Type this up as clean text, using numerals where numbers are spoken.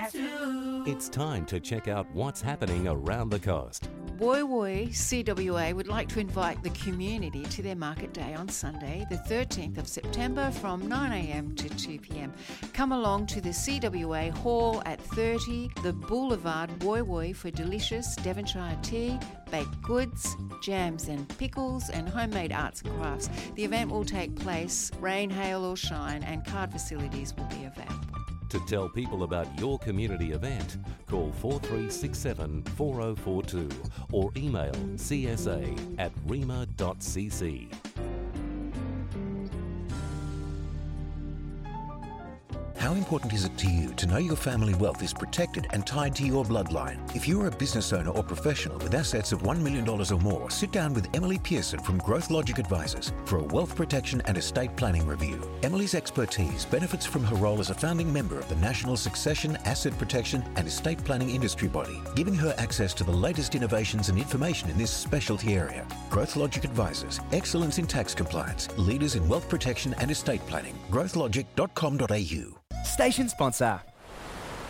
It's time to check out what's happening around the coast. Woy Woy CWA would like to invite the community to their market day on Sunday, the 13th of September from 9am to 2pm. Come along to the CWA Hall at 30 The Boulevard, Woy Woy, for delicious Devonshire tea, baked goods, jams and pickles, and homemade arts and crafts. The event will take place, rain, hail or shine, and card facilities will be available. To tell people about your community event, call 4367 4042 or email csa@rema.cc. How important is it to you to know your family wealth is protected and tied to your bloodline? If you're a business owner or professional with assets of $1 million or more, sit down with Emily Pearson from Growth Logic Advisors for a wealth protection and estate planning review. Emily's expertise benefits from her role as a founding member of the National Succession, Asset Protection and Estate Planning Industry Body, giving her access to the latest innovations and information in this specialty area. Growth Logic Advisors, excellence in tax compliance, leaders in wealth protection and estate planning. growthlogic.com.au. Station sponsor.